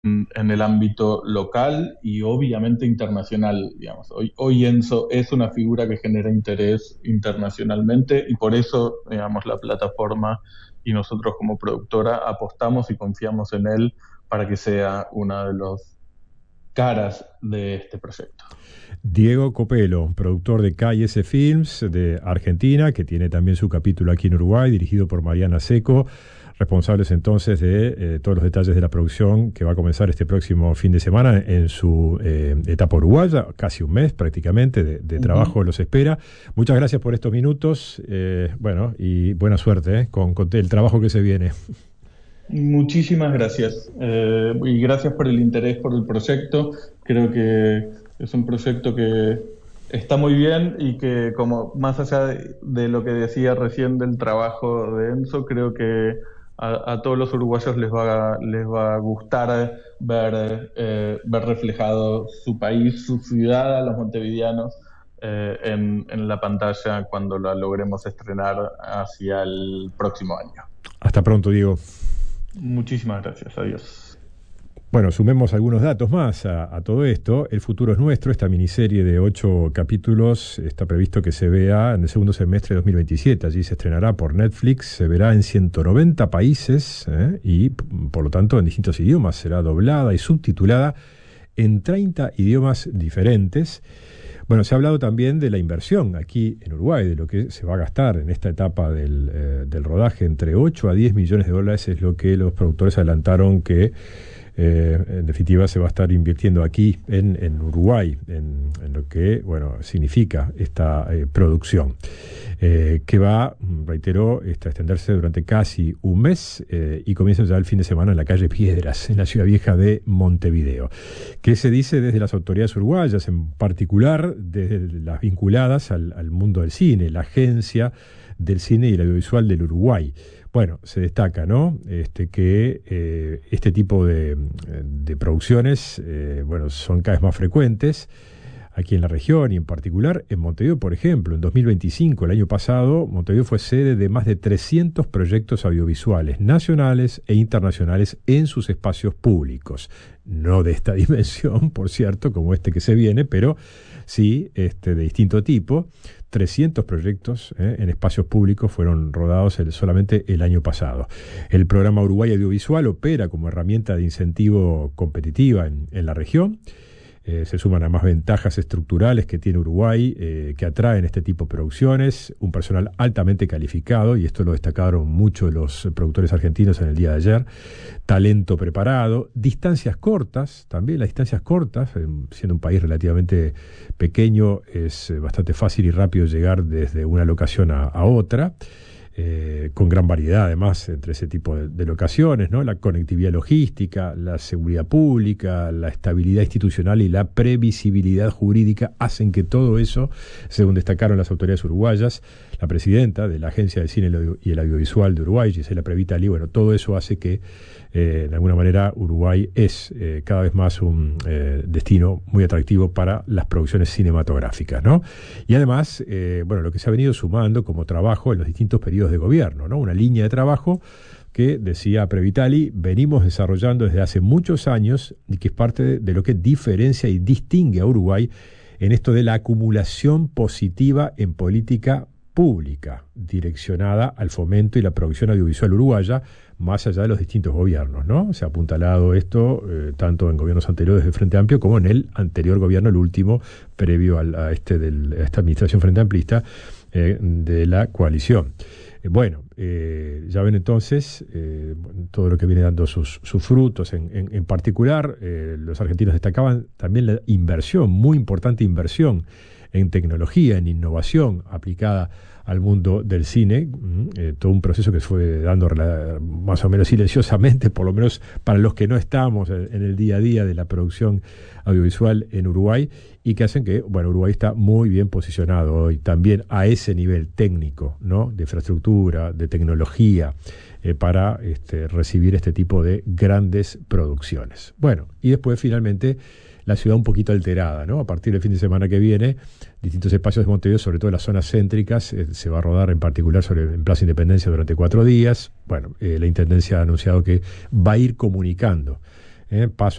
en el ámbito local y obviamente internacional, digamos. Hoy Enzo es una figura que genera interés internacionalmente y por eso, digamos, la plataforma y nosotros como productora apostamos y confiamos en él para que sea una de las caras de este proyecto. Diego Copelo, productor de KS Films de Argentina, que tiene también su capítulo aquí en Uruguay, dirigido por Mariana Seco, responsables entonces de todos los detalles de la producción que va a comenzar este próximo fin de semana en su etapa uruguaya, casi un mes prácticamente de trabajo los espera. Muchas gracias por estos minutos, bueno, y buena suerte con el trabajo que se viene. Muchísimas gracias. Y gracias por el interés por el proyecto. Creo que es un proyecto que está muy bien y que, como más allá de lo que decía recién del trabajo de Enzo, creo que a todos los uruguayos les va a gustar ver reflejado su país, su ciudad, a los montevideanos, en la pantalla cuando la logremos estrenar hacia el próximo año. Hasta pronto, Diego. Muchísimas gracias, adiós. Bueno, sumemos algunos datos más a todo esto. El futuro es nuestro, esta miniserie de 8 capítulos está previsto que se vea en el segundo semestre de 2027. Allí se estrenará por Netflix, se verá en 190 países y por lo tanto en distintos idiomas. Será doblada y subtitulada en 30 idiomas diferentes. Bueno, se ha hablado también de la inversión aquí en Uruguay, de lo que se va a gastar en esta etapa del rodaje. Entre 8 a 10 millones de dólares es lo que los productores adelantaron que en definitiva se va a estar invirtiendo aquí en Uruguay, en lo que bueno significa esta producción, que va, reitero, a extenderse durante casi un mes y comienza ya el fin de semana en la calle Piedras, en la ciudad vieja de Montevideo. ¿Qué se dice desde las autoridades uruguayas, en particular desde las vinculadas al mundo del cine, la Agencia del Cine y el Audiovisual del Uruguay? Bueno, se destaca, ¿no? Que este tipo de producciones, bueno, son cada vez más frecuentes aquí en la región y en particular en Montevideo, por ejemplo. En 2025, el año pasado, Montevideo fue sede de más de 300 proyectos audiovisuales nacionales e internacionales en sus espacios públicos. No de esta dimensión, por cierto, como este que se viene, pero sí de distinto tipo. 300 proyectos en espacios públicos fueron rodados solamente el año pasado. El programa Uruguay Audiovisual opera como herramienta de incentivo competitiva en la región. Se suman a más ventajas estructurales que tiene Uruguay, que atraen este tipo de producciones, un personal altamente calificado, y esto lo destacaron mucho los productores argentinos en el día de ayer, talento preparado, distancias cortas, también las distancias cortas, siendo un país relativamente pequeño, es bastante fácil y rápido llegar desde una locación a otra. Con gran variedad además entre ese tipo de locaciones, ¿no? La conectividad logística, la seguridad pública, la estabilidad institucional y la previsibilidad jurídica hacen que todo eso, según destacaron las autoridades uruguayas, la presidenta de la Agencia de Cine y el Audiovisual de Uruguay, Gisela Previtali, bueno, todo eso hace que de alguna manera Uruguay es cada vez más un destino muy atractivo para las producciones cinematográficas, ¿no? Y además, bueno, lo que se ha venido sumando como trabajo en los distintos periodos de gobierno, ¿no? Una línea de trabajo que, decía Previtali, venimos desarrollando desde hace muchos años y que es parte de lo que diferencia y distingue a Uruguay en esto de la acumulación positiva en política pública, direccionada al fomento y la producción audiovisual uruguaya, más allá de los distintos gobiernos, ¿no? Se ha apuntalado esto tanto en gobiernos anteriores del Frente Amplio como en el anterior gobierno, el último, previo a esta administración Frente Amplista de la coalición. Bueno, ya ven entonces todo lo que viene dando sus frutos. En particular, los argentinos destacaban también la inversión, muy importante inversión en tecnología, en innovación aplicada al mundo del cine, todo un proceso que se fue dando más o menos silenciosamente, por lo menos para los que no estamos en el día a día de la producción audiovisual en Uruguay, y que hacen que, bueno, Uruguay está muy bien posicionado hoy también a ese nivel técnico, ¿no? De infraestructura, de tecnología, para recibir este tipo de grandes producciones. Bueno, y después finalmente la ciudad un poquito alterada, ¿no? A partir del fin de semana que viene, distintos espacios de Montevideo, sobre todo en las zonas céntricas, se va a rodar en particular en Plaza Independencia durante 4 días. Bueno, la Intendencia ha anunciado que va a ir comunicando paso